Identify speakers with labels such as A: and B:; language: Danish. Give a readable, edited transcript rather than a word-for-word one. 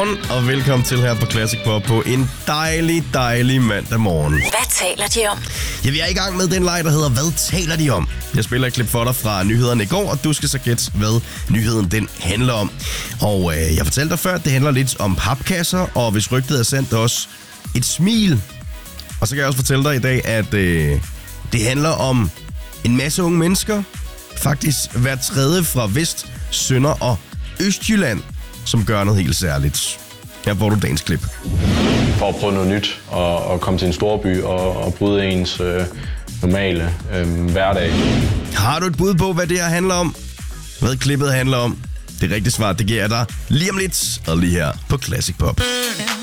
A: Godmorgen og velkommen til her på Classic Pop på en dejlig mandag morgen.
B: Hvad taler de om?
A: Ja, vi er i gang med den leg, der hedder Hvad taler de om? Jeg spiller et klip for dig fra nyhederne i går, og du skal så gætte, hvad nyheden den handler om. Og jeg fortalte dig før, at det handler lidt om papkasser, og hvis rygtet er sandt, også et smil. Og så kan jeg også fortælle dig i dag, at det handler om en masse unge mennesker, faktisk hver tredje fra Vest, Sønder og Østjylland, som gør noget helt særligt. Her får du dagens klip.
C: For at prøve noget nyt og komme til en storby og bryde ens normale hverdag.
A: Har du et bud på, hvad det her handler om? Hvad klippet handler om? Det rigtige svar, det giver jeg dig lige om lidt, og lige her på Classic Pop.